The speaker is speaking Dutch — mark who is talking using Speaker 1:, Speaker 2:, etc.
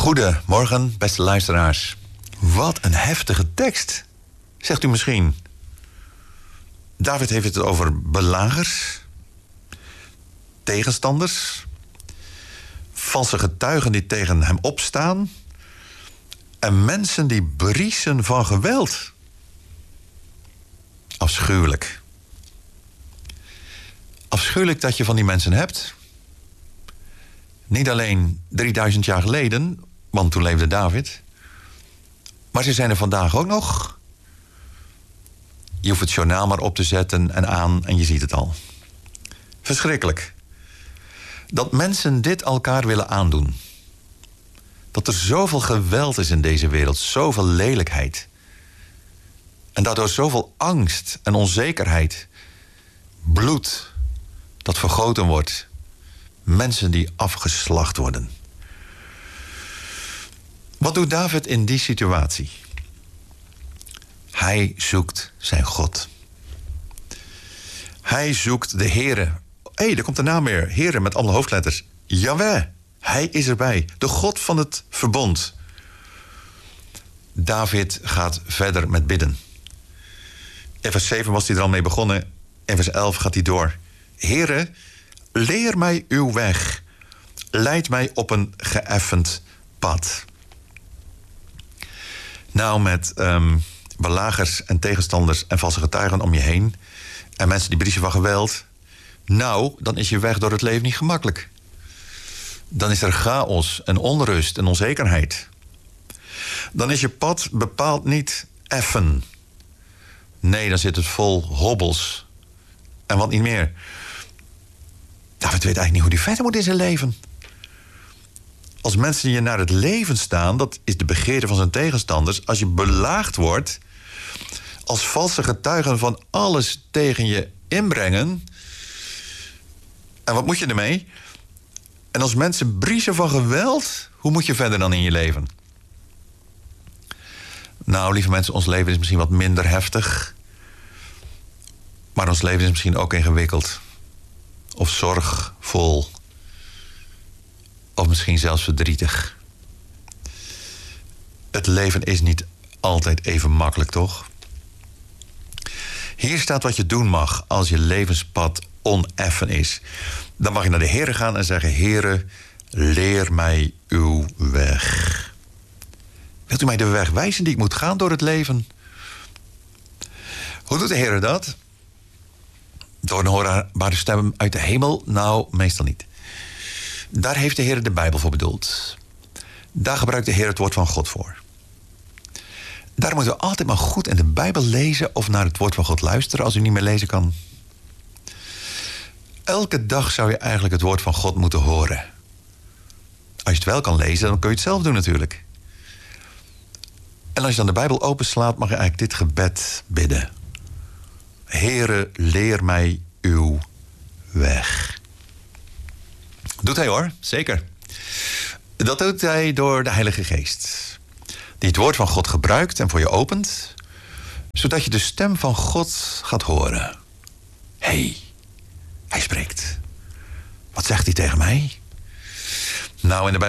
Speaker 1: Goedemorgen, beste luisteraars. Wat een heftige tekst, zegt u misschien. David heeft het over belagers, tegenstanders, valse getuigen die tegen hem opstaan en mensen die briesen van geweld. Afschuwelijk. Afschuwelijk dat je van die mensen hebt. Niet alleen 3000 jaar geleden, want toen leefde David, maar ze zijn er vandaag ook nog. Je hoeft het journaal maar op te zetten en aan en je ziet het al. Verschrikkelijk. Dat mensen dit elkaar willen aandoen. Dat er zoveel geweld is in deze wereld, zoveel lelijkheid. En daardoor zoveel angst en onzekerheid. Bloed dat vergoten wordt. Mensen die afgeslacht worden. Wat doet David in die situatie? Hij zoekt zijn God. Hij zoekt de Heere. Hé, daar komt de naam weer. Heere met alle hoofdletters. Jahweh, hij is erbij. De God van het verbond. David gaat verder met bidden. In vers 7 was hij er al mee begonnen. In vers 11 gaat hij door. Heere, leer mij uw weg. Leid mij op een geëffend pad. Nou, met belagers en tegenstanders en valse getuigen om je heen. En mensen die briesen van geweld. Nou, dan is je weg door het leven niet gemakkelijk. Dan is er chaos en onrust en onzekerheid. Dan is je pad bepaald niet effen. Nee, dan zit het vol hobbels. En wat niet meer. David weet eigenlijk niet hoe hij verder moet in zijn leven. Als mensen je naar het leven staan, dat is de begeerte van zijn tegenstanders. Als je belaagd wordt, als valse getuigen van alles tegen je inbrengen. En wat moet je ermee? En als mensen briesen van geweld, hoe moet je verder dan in je leven? Nou, lieve mensen, ons leven is misschien wat minder heftig. Maar ons leven is misschien ook ingewikkeld. Of zorgvol. Of misschien zelfs verdrietig. Het leven is niet altijd even makkelijk, toch? Hier staat wat je doen mag als je levenspad oneffen is. Dan mag je naar de Heere gaan en zeggen: Heere, leer mij uw weg. Wilt u mij de weg wijzen die ik moet gaan door het leven? Hoe doet de Heere dat? Door een hoorbare stem uit de hemel? Nou, meestal niet. Daar heeft de Heer de Bijbel voor bedoeld. Daar gebruikt de Heer het woord van God voor. Daar moeten we altijd maar goed in de Bijbel lezen of naar het woord van God luisteren als u niet meer lezen kan. Elke dag zou je eigenlijk het woord van God moeten horen. Als je het wel kan lezen, dan kun je het zelf doen natuurlijk. En als je dan de Bijbel openslaat, mag je eigenlijk dit gebed bidden. Heere, leer mij uw weg. Doet hij hoor, zeker. Dat doet hij door de Heilige Geest. Die het woord van God gebruikt en voor je opent. Zodat je de stem van God gaat horen. Hé, hij spreekt. Wat zegt hij tegen mij? Nou, in de Bijbel